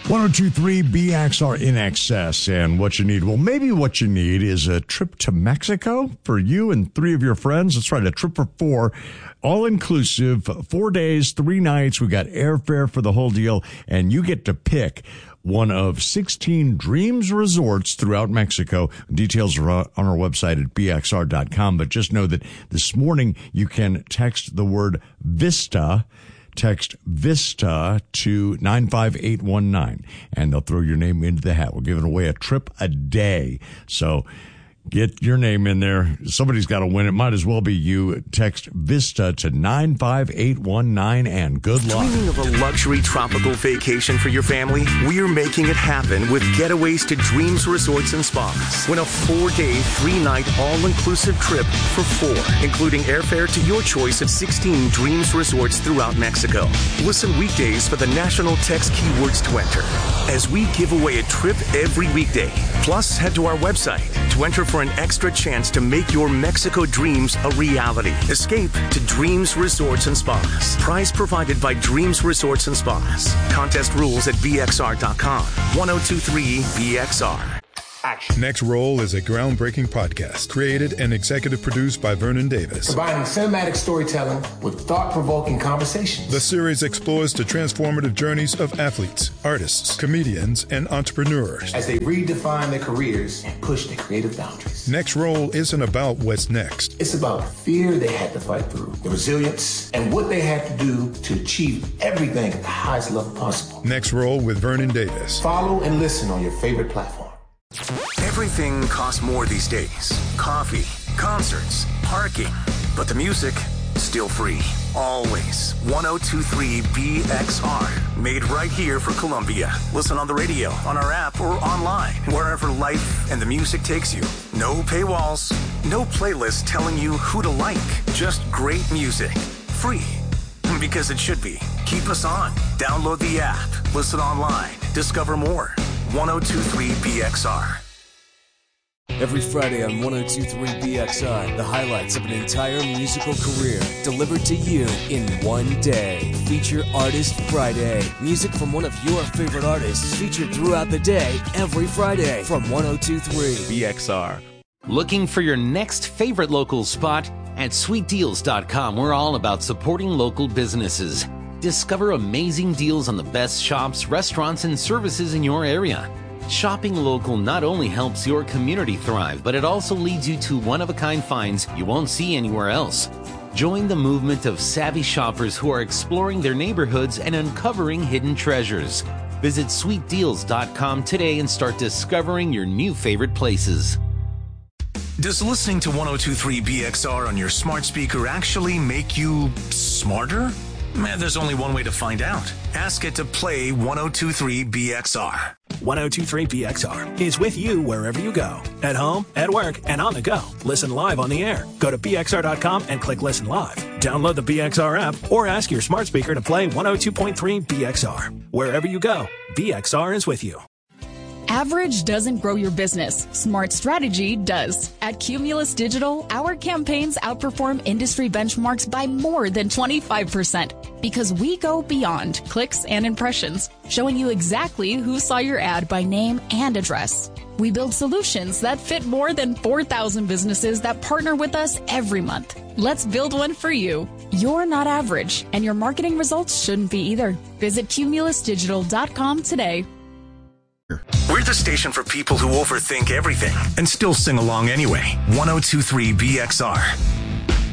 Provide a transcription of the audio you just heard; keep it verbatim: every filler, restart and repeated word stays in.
one oh two point three B X R In Excess, and what you need. Well, maybe what you need is a trip to Mexico for you and three of your friends. That's right, a trip for four, all-inclusive, four days, three nights. We got airfare for the whole deal, and you get to pick one of sixteen Dreams resorts throughout Mexico. Details are on our website at B X R dot com, but just know that this morning you can text the word VISTA. Text VISTA to nine five eight one nine, and they'll throw your name into the hat. We're giving away a trip a day. So get your name in there. Somebody's got to win. It might as well be you. Text VISTA to nine five eight one nine, and good luck. Dreaming of a luxury tropical vacation for your family? We're making it happen with Getaways to Dreams Resorts and Spas. Win a four-day, three-night, all-inclusive trip for four, including airfare to your choice at sixteen Dreams Resorts throughout Mexico. Listen weekdays for the national text keywords to enter, as we give away a trip every weekday. Plus, head to our website to enter for an extra chance to make your Mexico dreams a reality. Escape to Dreams Resorts and Spas. Prize provided by Dreams Resorts and Spas. Contest rules at B X R dot com. one oh two point three B X R. Action. Next Roll is a groundbreaking podcast created and executive produced by Vernon Davis. Combining cinematic storytelling with thought-provoking conversations. The series explores the transformative journeys of athletes, artists, comedians, and entrepreneurs as they redefine their careers and push their creative boundaries. Next Roll isn't about what's next. It's about the fear they had to fight through, the resilience, and what they had to do to achieve everything at the highest level possible. Next Roll with Vernon Davis. Follow and listen on your favorite platform. Everything costs more these days. Coffee, concerts, parking. But the music, still free. Always. one oh two point three B X R. Made right here for Columbia. Listen on the radio, on our app, or online. Wherever life and the music takes you. No paywalls. No playlist telling you who to like. Just great music. Free. Because it should be. Keep us on. Download the app. Listen online. Discover more. one oh two point three B X R. Every Friday on one oh two point three B X R, the highlights of an entire musical career delivered to you in one day. Feature Artist Friday. Music from one of your favorite artists featured throughout the day every Friday from one oh two point three B X R. Looking for your next favorite local spot? At sweet deals dot com, we're all about supporting local businesses. Discover amazing deals on the best shops, restaurants, and services in your area. Shopping local not only helps your community thrive, but it also leads you to one-of-a-kind finds you won't see anywhere else. Join the movement of savvy shoppers who are exploring their neighborhoods and uncovering hidden treasures. Visit sweet deals dot com today and start discovering your new favorite places. Does listening to one oh two point three B X R on your smart speaker actually make you smarter? Man, there's only one way to find out. Ask it to play one oh two point three B X R. one oh two point three B X R is with you wherever you go. At home, at work, and on the go. Listen live on the air. Go to B X R dot com and click Listen Live. Download the B X R app or ask your smart speaker to play one oh two point three B X R. Wherever you go, B X R is with you. Average doesn't grow your business. Smart strategy does. At Cumulus Digital, our campaigns outperform industry benchmarks by more than twenty-five percent because we go beyond clicks and impressions, showing you exactly who saw your ad by name and address. We build solutions that fit more than four thousand businesses that partner with us every month. Let's build one for you. You're not average, and your marketing results shouldn't be either. Visit Cumulus Digital dot com today. We're the station for people who overthink everything and still sing along anyway. one oh two point three B X R.